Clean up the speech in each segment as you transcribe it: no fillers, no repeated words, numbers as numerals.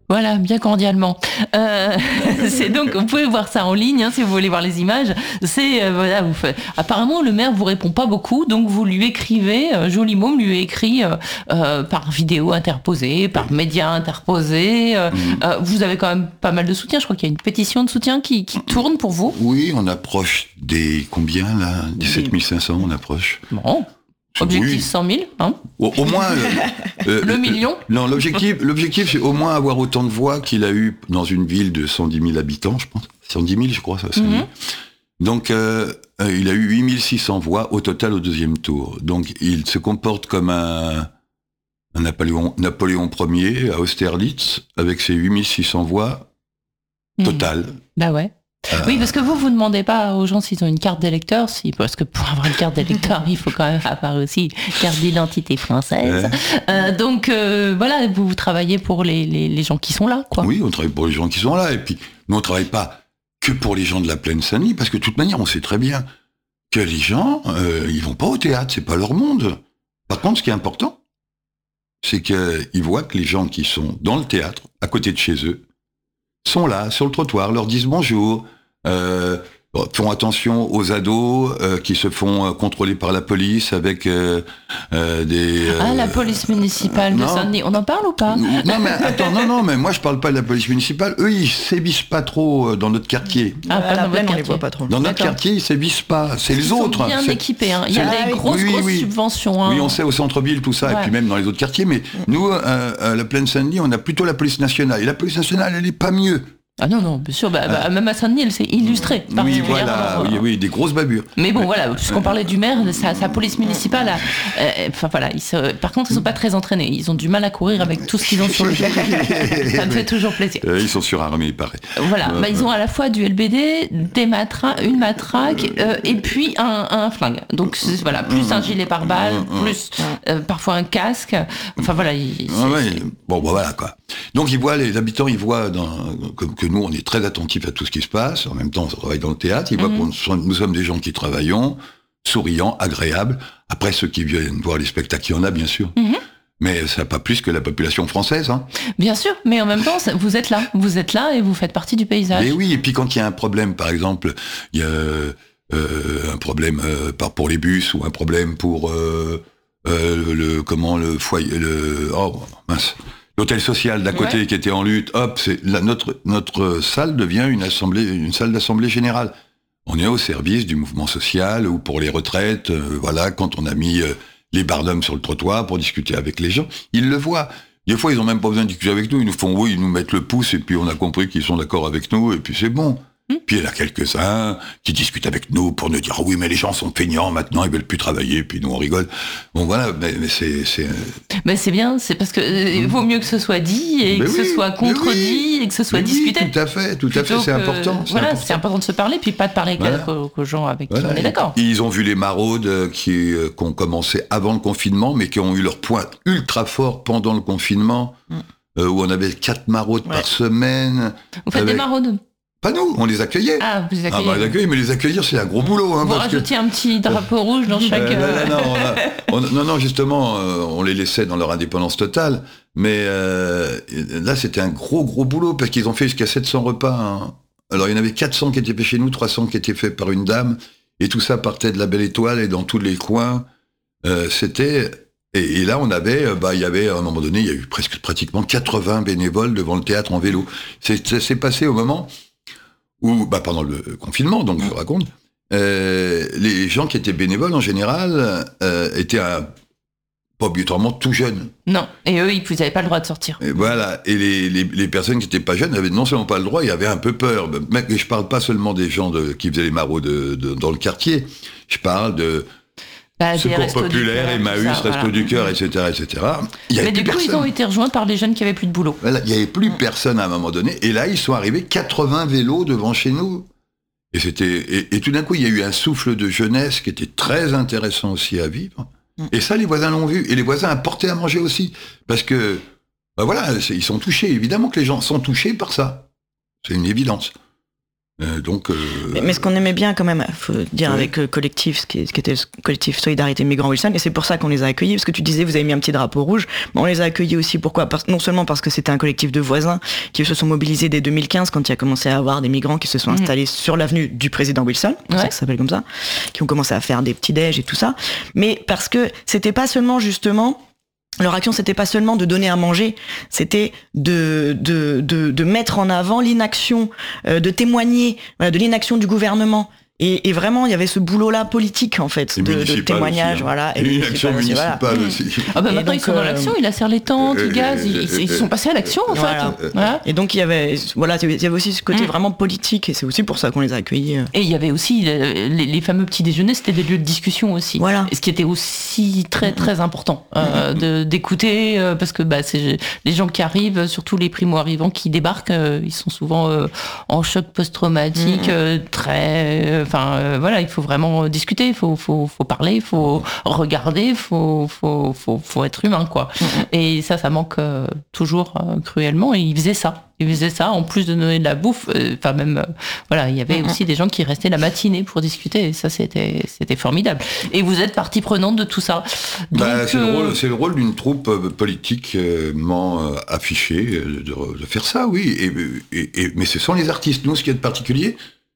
Voilà, bien cordialement. C'est donc, vous pouvez voir ça en ligne, si vous voulez voir les images. C'est, voilà, apparemment, le maire vous répond pas beaucoup, donc vous lui écrivez, Joli Môme lui écrit par vidéo interposée, par média interposé. Vous avez quand même pas mal de soutien. Je crois qu'il y a une pétition de soutien qui tourne pour vous. Oui, on approche des combien là ? 17 500, on approche. Bon. Objectif 100 000, hein ? Au moins... le million ? Non, l'objectif, c'est au moins avoir autant de voix qu'il a eu dans une ville de 110 000 habitants, je pense. 110 000, je crois, ça. Donc, il a eu 8 600 voix au total au deuxième tour. Donc, il se comporte comme un Napoléon Ier à Austerlitz, avec ses 8 600 voix totales. Bah ouais. Oui, parce que vous demandez pas aux gens s'ils ont une carte d'électeur, parce que pour avoir une carte d'électeur, il faut quand même avoir aussi une carte d'identité française. Donc voilà, vous travaillez pour les gens qui sont là, quoi. Oui, on travaille pour les gens qui sont là, et puis nous on travaille pas que pour les gens de la Plaine Saint-Denis, parce que de toute manière, on sait très bien que les gens, ils vont pas au théâtre, c'est pas leur monde. Par contre, ce qui est important, c'est qu'ils voient que les gens qui sont dans le théâtre, à côté de chez eux, sont là, sur le trottoir, leur disent bonjour, font attention aux ados qui se font contrôler par la police avec des... la police municipale de Saint-Denis, on en parle ou pas ? Non, mais attends, non, mais moi je parle pas de la police municipale. Eux, ils sévissent pas trop dans notre quartier. À la Plaine, on les voit pas trop. Dans notre quartier, ils sévissent pas. C'est les autres. Ils sont bien équipés, hein. Il y a des grosses subventions. Hein. Oui, on sait au centre-ville, tout ça, et puis même dans les autres quartiers. Mais nous, à la Plaine Saint-Denis, on a plutôt la police nationale. Et la police nationale, elle est pas mieux. Ah non, bien sûr, même à Saint-Denis, elle s'est illustrée. Oui, voilà, oui, des grosses babures. Mais bon, voilà, puisqu'on parlait du maire, sa police municipale, par contre, ils sont pas très entraînés. Ils ont du mal à courir avec tout ce qu'ils ont sur le dos. Ça me fait toujours plaisir. Ils sont surarmés, il paraît. Voilà, ils ont à la fois du LBD, une matraque, et puis un flingue. Donc voilà, plus un gilet pare-balles, plus parfois un casque. Enfin voilà. Bon, voilà quoi. Donc les habitants, ils voient que nous, on est très attentifs à tout ce qui se passe. En même temps, on travaille dans le théâtre. Ils voient que nous sommes des gens qui travaillons, souriants, agréables. Après, ceux qui viennent voir les spectacles, il y en a, bien sûr. Mais ça n'a pas plus que la population française. Hein. Bien sûr, mais en même temps, vous êtes là et vous faites partie du paysage. Et oui, et puis quand il y a un problème, par exemple, il y a un problème pour les bus ou un problème pour le foyer, l'hôtel social d'à côté qui était en lutte, notre salle devient une salle d'assemblée générale. On est au service du mouvement social ou pour les retraites, quand on a mis les barnums sur le trottoir pour discuter avec les gens, ils le voient. Des fois, ils n'ont même pas besoin de discuter avec nous, ils nous mettent le pouce et puis on a compris qu'ils sont d'accord avec nous et puis c'est bon. Puis il y en a quelques-uns qui discutent avec nous pour nous dire oui, mais les gens sont feignants maintenant, ils veulent plus travailler, puis nous on rigole. Bon voilà, mais c'est. Mais c'est bien, c'est parce que il vaut mieux que ce soit dit et ce soit contredit et que ce soit discuté. Oui, tout à fait, c'est important. C'est important de se parler, puis pas de parler qu'aux gens avec qui on est d'accord. Ils ont vu les maraudes qui ont commencé avant le confinement, mais qui ont eu leur point ultra fort pendant le confinement, où on avait 4 maraudes par semaine. Vous faites des maraudes ? Pas nous, on les accueillait. Ah, vous les accueillez. On les accueille, mais les accueillir, c'est un gros boulot. Vous rajoutiez un petit drapeau rouge dans chaque... Non, justement, on les laissait dans leur indépendance totale. Mais là, c'était un gros boulot, parce qu'ils ont fait jusqu'à 700 repas. Hein. Alors, il y en avait 400 qui étaient faits chez nous, 300 qui étaient faits par une dame, et tout ça partait de la Belle Étoile, et dans tous les coins, c'était... Et là, on avait, il y avait, à un moment donné, il y a eu pratiquement 80 bénévoles devant le théâtre en vélo. Ça s'est passé au moment... où, pendant le confinement, donc je raconte, les gens qui étaient bénévoles, en général, étaient pas obligatoirement tout jeunes. Non, et eux, ils n'avaient pas le droit de sortir. Et voilà, et les personnes qui n'étaient pas jeunes avaient non seulement pas le droit, ils avaient un peu peur. Mais je parle pas seulement des gens qui faisaient les maraudes dans le quartier, je parle de... Secours populaire, Emmaüs, Restos du Cœur, etc. Mais du coup, ils ont été rejoints par les jeunes qui n'avaient plus de boulot. Voilà, il n'y avait plus personne à un moment donné. Et là, ils sont arrivés 80 vélos devant chez nous. Et tout d'un coup, il y a eu un souffle de jeunesse qui était très intéressant aussi à vivre. Et ça, les voisins l'ont vu. Et les voisins apportaient à manger aussi. Parce que, ils sont touchés. Évidemment que les gens sont touchés par ça. C'est une évidence. Mais ce qu'on aimait bien quand même, faut dire, avec le collectif, ce qui était le collectif Solidarité Migrants Wilson, et c'est pour ça qu'on les a accueillis, parce que tu disais vous avez mis un petit drapeau rouge, mais on les a accueillis aussi, pourquoi ? Non seulement parce que c'était un collectif de voisins qui se sont mobilisés dès 2015 quand il a commencé à avoir des migrants qui se sont installés sur l'avenue du président Wilson, ça s'appelle comme ça, qui ont commencé à faire des petits déj et tout ça, mais parce que c'était pas seulement justement... Leur action, c'était pas seulement de donner à manger, c'était de mettre en avant l'inaction, de témoigner de l'inaction du gouvernement. Et vraiment, il y avait ce boulot-là politique, en fait, de témoignage, aussi, hein. voilà. Et une action municipale aussi. Ah bah maintenant, ils sont dans l'action, ils asserrent les tentes, ils gazent, ils sont passés à l'action, en fait. Voilà. Et donc, il y avait aussi ce côté vraiment politique, et c'est aussi pour ça qu'on les a accueillis. Et il y avait aussi les fameux petits déjeuners, c'était des lieux de discussion aussi. Voilà. Et ce qui était aussi très, très important, d'écouter, parce que c'est les gens qui arrivent, surtout les primo-arrivants qui débarquent, ils sont souvent en choc post-traumatique, très... voilà, il faut vraiment discuter, il faut parler, il faut regarder, il faut être humain, quoi. Et ça manque toujours cruellement. Et ils faisaient ça, en plus de donner de la bouffe. Il y avait aussi des gens qui restaient la matinée pour discuter. Et ça, c'était formidable. Et vous êtes partie prenante de tout ça. Donc, c'est le rôle d'une troupe politiquement affichée de faire ça, oui. Mais ce sont les artistes. Nous, ce qu'il y a de particulier,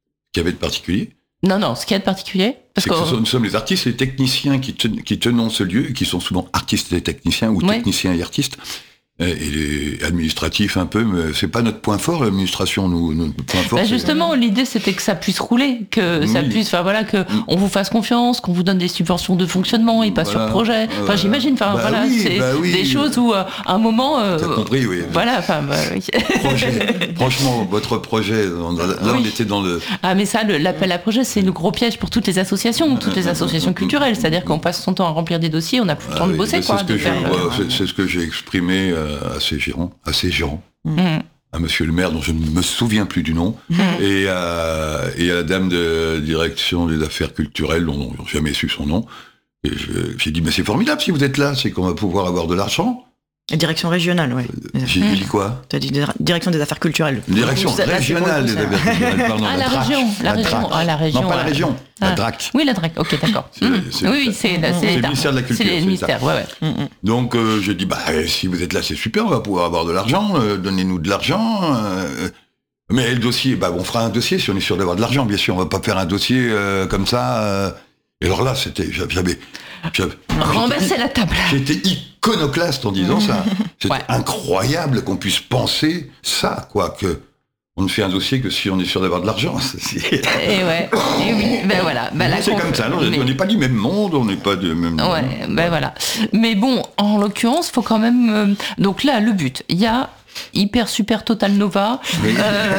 Non, ce qu'il y a de particulier, parce que nous sommes les artistes et les techniciens qui tenons ce lieu, qui sont souvent artistes et techniciens, ou techniciens et artistes, et les administratifs un peu, mais c'est pas notre point fort, l'administration, notre point fort. Justement, l'idée c'était que ça puisse rouler, que ça puisse, que on vous fasse confiance, qu'on vous donne des subventions de fonctionnement et pas sur projet. J'imagine, des choses où à un moment. T'as compris, oui. Voilà, projet. Franchement, votre projet, là on était dans le. Ah mais ça, l'appel à projet, c'est le gros piège pour toutes les associations culturelles. C'est-à-dire qu'on passe son temps à remplir des dossiers, on n'a plus le temps de bosser, quoi. C'est ce que j'ai exprimé. À ces gérants, à monsieur le maire dont je ne me souviens plus du nom, et à la dame de direction des affaires culturelles dont je n'ai jamais su son nom. Et j'ai dit, mais c'est formidable si vous êtes là, c'est qu'on va pouvoir avoir de l'argent. Direction régionale, oui. J'ai dit quoi ? Tu as dit direction des affaires culturelles. Direction régionale des affaires culturelles, pardon. La région. Non, pas la région, la DRAC. Oui, la DRAC, ok, d'accord. Oui, c'est le ministère de la Culture. C'est le ministère, ouais. Donc, j'ai dit, si vous êtes là, c'est super, on va pouvoir avoir de l'argent, donnez-nous de l'argent. Mais le dossier, on fera un dossier si on est sûr d'avoir de l'argent, bien sûr, on va pas faire un dossier comme ça. Et alors là, j'avais renverser la table. J'étais iconoclaste en disant ça. C'était incroyable qu'on puisse penser ça, quoi, que on ne fait un dossier que si on est sûr d'avoir de l'argent. Et oui, voilà. C'est comme ça, on n'est pas du même monde, on n'est pas du même... voilà. Mais bon, en l'occurrence, faut quand même... Donc là, le but, il y a Hyper Super Total Nova. Oui.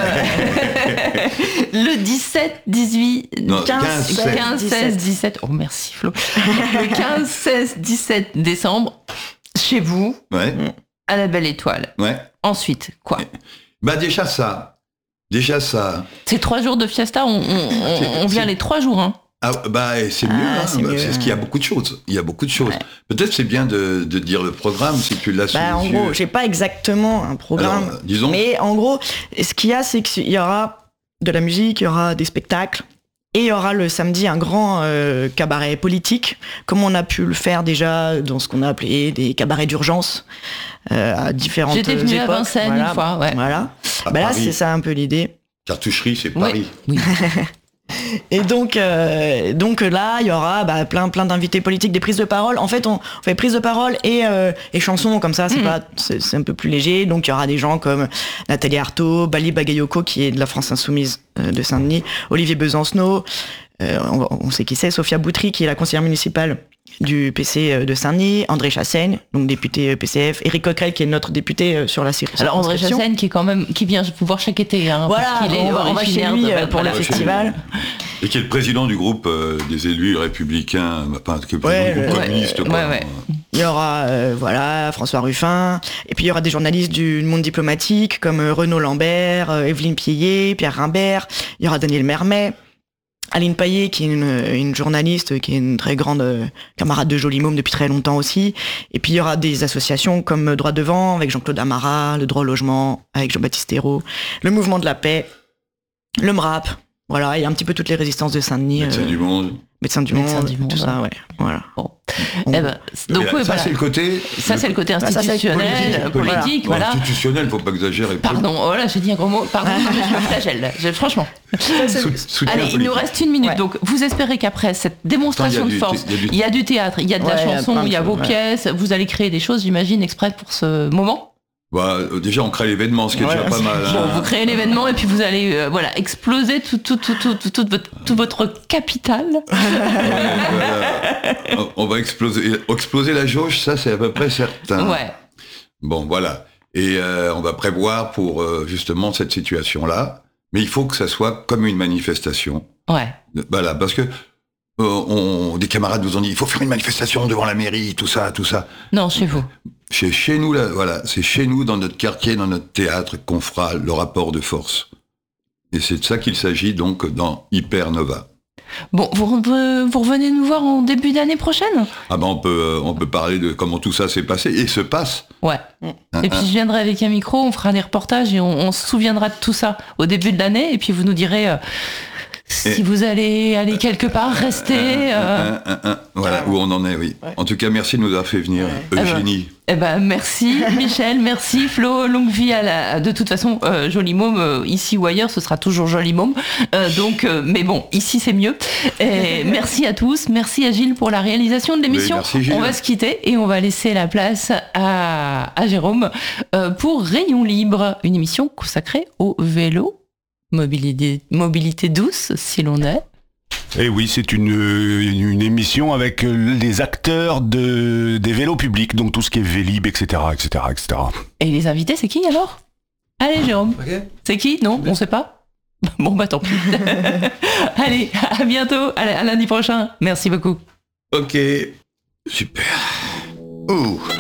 Le 17, 18, 15, 16, 17. Oh merci Flo. Le 15, 16, 17 décembre, chez vous, à la Belle Étoile. Ouais. Ensuite, quoi ? Déjà ça. C'est 3 jours de fiesta, on vient les 3 jours, hein. C'est mieux, c'est ce qu'il y a beaucoup de choses. Ouais. Peut-être c'est bien de dire le programme si tu l'as sous les en yeux. gros, j'ai pas exactement un programme. Alors, disons. Mais en gros, ce qu'il y a, c'est qu'il y aura de la musique, il y aura des spectacles, et il y aura le samedi un grand cabaret politique, comme on a pu le faire déjà dans ce qu'on a appelé des cabarets d'urgence à différentes époques. J'étais venue à Vincennes une fois, ouais. Voilà. Là, c'est ça un peu l'idée. Cartoucherie, c'est Paris. Oui. Et donc là, il y aura plein d'invités politiques, des prises de parole. En fait, on fait prises de parole et chansons comme ça. C'est un peu plus léger. Donc il y aura des gens comme Nathalie Arthaud, Bali Bagayoko qui est de la France Insoumise de Saint-Denis, Olivier Besancenot. On sait qui c'est, Sophia Boutry qui est la conseillère municipale du PC de Saint-Denis, André Chassaigne, donc député PCF, Éric Coquerel qui est notre député sur la circonscription. Alors André Chassaigne qui vient vous voir chaque été, hein, voilà, parce qu'il est on va chez lui pour le festival. Et qui est le président du groupe des élus républicains, du groupe communiste. Il y aura François Ruffin, et puis il y aura des journalistes du monde diplomatique comme Renaud Lambert, Evelyne Piillet, Pierre Rimbert, il y aura Daniel Mermet, Aline Paillet, qui est une journaliste, qui est une très grande camarade de Joli Môme depuis très longtemps aussi. Et puis il y aura des associations comme Droit Devant, avec Jean-Claude Amara, le Droit au logement, avec Jean-Baptiste Hérault, le Mouvement de la Paix, Le MRAP, voilà, il y a un petit peu toutes les résistances de Saint-Denis. Médecins du monde. Médecins du monde, tout ça, ouais. Voilà. Bon. Donc, ça, voilà. c'est le côté... Ça, c'est le côté institutionnel, politique, voilà. Institutionnel, faut pas exagérer. Pardon, voilà, j'ai dit un gros mot. Pardon, je me flagelle, franchement. Allez, il nous reste 1 minute. Ouais. Donc, vous espérez qu'après cette démonstration de force, il y a du théâtre, il y a de la chanson, il y a vos pièces, vous allez créer des choses, j'imagine, exprès pour ce moment. Bah, déjà, on crée l'événement, ce qui est déjà pas mal. Bon, vous créez l'événement et puis vous allez exploser tout votre capital. Voilà. On va exploser la jauge, ça c'est à peu près certain. Ouais. Bon, voilà. Et on va prévoir pour justement cette situation-là. Mais il faut que ça soit comme une manifestation. Ouais. Voilà, parce que des camarades vous ont dit il faut faire une manifestation devant la mairie, tout ça. Non, chez vous. Chez nous, là, voilà, c'est chez nous, dans notre quartier, dans notre théâtre, qu'on fera le rapport de force. Et c'est de ça qu'il s'agit donc dans Hypernova. Bon, vous revenez nous voir en début d'année prochaine ? Ah ben on peut parler de comment tout ça s'est passé et se passe. Ouais. Et puis je viendrai avec un micro, on fera des reportages et on se souviendra de tout ça au début de l'année et puis vous nous direz si vous allez aller quelque part, rester. Voilà où on en est, oui. Ouais. En tout cas, merci de nous avoir fait venir, Eugénie. Merci Michel, merci Flo, longue vie de toute façon, Joli Môme, ici ou ailleurs, ce sera toujours Joli Môme. Mais bon, ici c'est mieux. Et merci à tous, merci à Gilles pour la réalisation de l'émission. Merci, Gilles. On va se quitter et on va laisser la place à Jérôme pour Rayon Libre, une émission consacrée au vélo. Mobilité douce, si l'on est. Et oui, c'est une émission avec les acteurs des vélos publics, donc tout ce qui est Vélib, etc., etc., etc. Et les invités, c'est qui alors ? Allez, Jérôme. Okay. C'est qui ? Non, on sait pas ? Bon, bah tant pis. Allez, à bientôt, à lundi prochain. Merci beaucoup. Ok, super. Ouh.